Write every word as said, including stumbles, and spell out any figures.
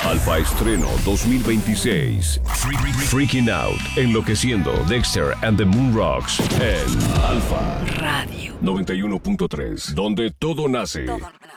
Alfa Estreno dos mil veintiséis. Freaking Out, Enloqueciendo, Dexter and the Moon Rocks en Alfa Radio noventa y uno punto tres, donde todo nace. Todo.